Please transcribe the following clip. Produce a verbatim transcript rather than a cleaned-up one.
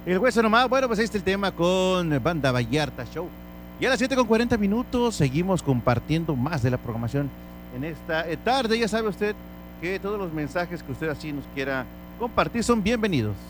El hueso nomás, bueno, pues ahí está el tema con Banda Vallarta Show. Y a las siete con cuarenta minutos seguimos compartiendo más de la programación en esta eh, tarde. Ya sabe usted que todos los mensajes que usted así nos quiera compartir son bienvenidos.